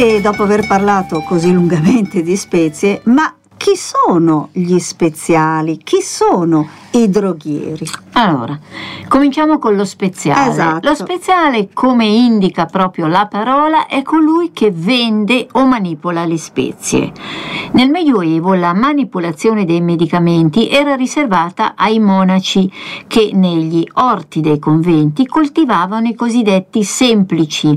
E dopo aver parlato così lungamente di spezie, ma chi sono gli speziali? Chi sono i droghieri? Allora, cominciamo con lo speziale. Esatto. Lo speziale, come indica proprio la parola, è colui che vende o manipola le spezie. Nel Medioevo la manipolazione dei medicamenti era riservata ai monaci che negli orti dei conventi coltivavano i cosiddetti semplici,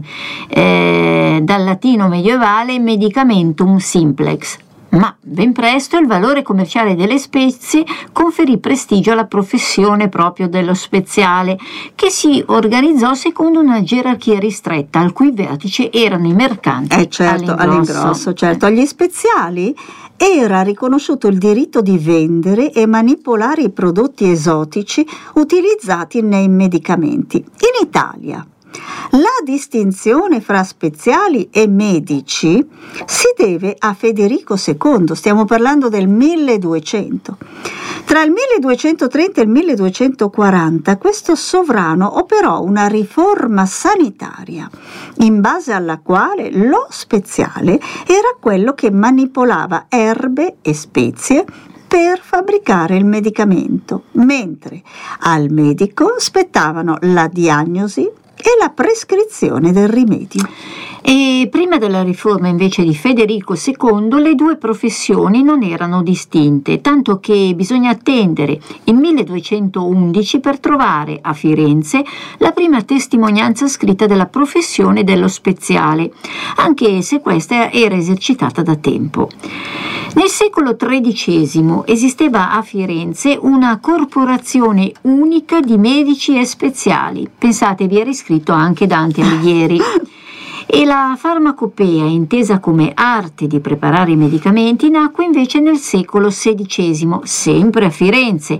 dal latino medievale medicamentum simplex. Ma ben presto il valore commerciale delle spezie conferì prestigio alla professione proprio dello speziale, che si organizzò secondo una gerarchia ristretta, al cui vertice erano i mercanti all'ingrosso. Certo, agli speziali era riconosciuto il diritto di vendere e manipolare i prodotti esotici utilizzati nei medicamenti. In Italia la distinzione fra speziali e medici si deve a Federico II, stiamo parlando del 1200. Tra il 1230 e il 1240 questo sovrano operò una riforma sanitaria, in base alla quale lo speziale era quello che manipolava erbe e spezie per fabbricare il medicamento, mentre al medico spettavano la diagnosi e la prescrizione del rimedio. E prima della riforma invece di Federico II le due professioni non erano distinte, tanto che bisogna attendere il 1211 per trovare a Firenze la prima testimonianza scritta della professione dello speziale, anche se questa era esercitata da tempo. Nel secolo XIII esisteva a Firenze una corporazione unica di medici e speziali. Pensate, vi era iscritto anche Dante Alighieri. E la farmacopea, intesa come arte di preparare i medicamenti, nacque invece nel secolo XVI, sempre a Firenze,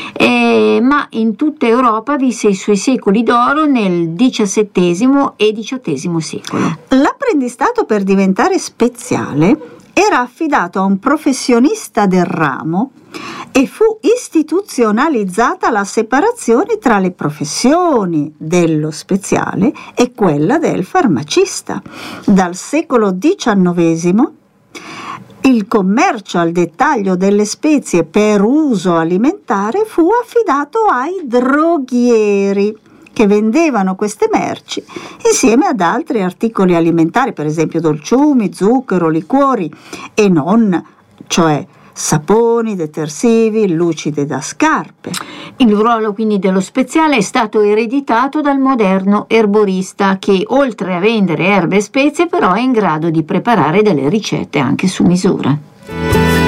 ma in tutta Europa visse i suoi secoli d'oro nel XVII e XVIII secolo. L'apprendistato per diventare speziale era affidato a un professionista del ramo e fu istituzionalizzata la separazione tra le professioni dello speziale e quella del farmacista. Dal secolo XIX il commercio al dettaglio delle spezie per uso alimentare fu affidato ai droghieri, che vendevano queste merci insieme ad altri articoli alimentari, per esempio dolciumi, zucchero, liquori e non, cioè saponi, detersivi, lucide da scarpe. Il ruolo quindi dello speziale è stato ereditato dal moderno erborista, che oltre a vendere erbe e spezie però è in grado di preparare delle ricette anche su misura.